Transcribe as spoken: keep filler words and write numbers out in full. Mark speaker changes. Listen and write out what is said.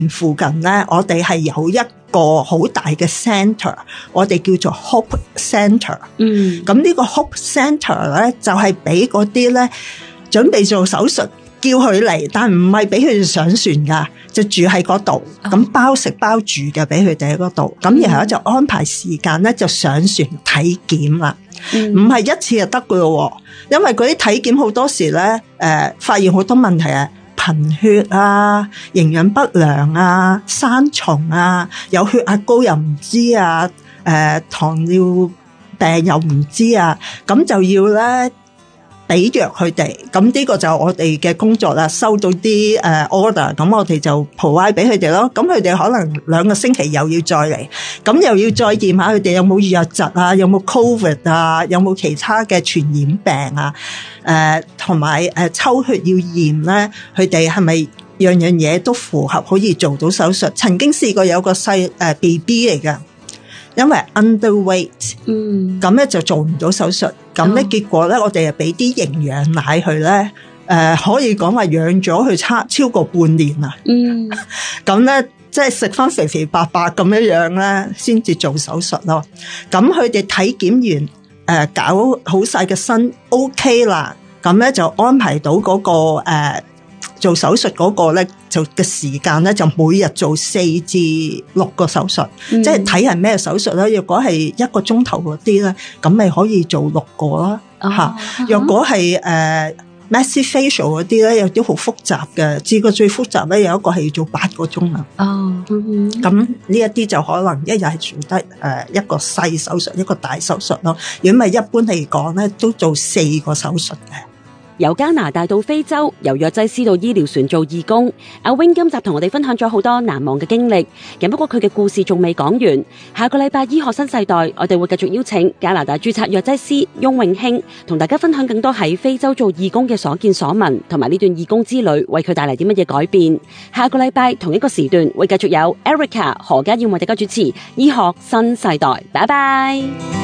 Speaker 1: 附近咧，我哋係有一個好大嘅 centre， 我哋叫做 Hope Centre。嗯，咁呢個 Hope Centre 咧就係俾嗰啲咧準備做手術，叫佢嚟，但唔係俾佢哋上船噶，就住喺嗰度，咁包食包住嘅，俾佢哋喺嗰度。咁然後就安排時間咧，就上船體檢啦。唔係一次就得噶咯，因為嗰啲體檢好多時咧，誒、呃，發現好多問題啊。貧血啊，營養不良啊，生蟲啊，有血壓高又唔知啊，誒、呃，糖尿病又唔知啊，咁就要咧俾藥佢哋。咁呢個就我哋嘅工作啦，收到啲誒 order，咁我哋就 provide 俾佢哋咯。咁佢哋可能兩個星期又要再嚟，咁又要再驗下佢哋有冇瘧疾啊，有冇 covid 啊，有冇其他嘅傳染病啊。誒，同埋誒抽血要驗咧，佢哋係咪樣樣嘢都符合可以做到手術？曾經試過有個細誒 B B 嚟㗎，因為 underweight，嗯，咁咧就做唔到手術，咁咧結果咧我哋又俾啲營養奶佢咧，誒、呃、可以講話養咗佢差超過半年啦，嗯，咁咧即係食翻肥肥白白咁樣樣咧，先至做手術咯。咁佢哋體檢完。誒、呃，搞好晒嘅身 OK 啦，咁咧就安排到嗰、那個誒、呃、做手術嗰個咧，就嘅時間咧就每日做四至六個手術，嗯、即係睇係咩手術咧。若果係一個鐘頭嗰啲咧，咁咪可以做六個啦吓。哦、若果係誒。呃Maxillofacial 嗰啲咧有啲好複雜嘅，至過最複雜咧有一個係要做八個鐘啊。哦，咁呢一啲就可能一日係做得誒一個細手術，一個大手術咯。如果唔係一般嚟講咧，都做四個手術嘅。
Speaker 2: 由加拿大到非洲，由藥劑師到醫療船做義工，阿 Wing 今集同我哋分享咗好多難忘嘅經歷。咁不過佢嘅故事仲未講完，下個禮拜醫學新世代，我哋會繼續邀請加拿大註冊藥劑師翁永興，同大家分享更多喺非洲做義工嘅所見所聞，同埋呢段義工之旅為佢帶嚟啲乜嘢改變。下個禮拜同一個時段會繼續有 Erica 何家燕為大家主持醫學新世代，拜拜。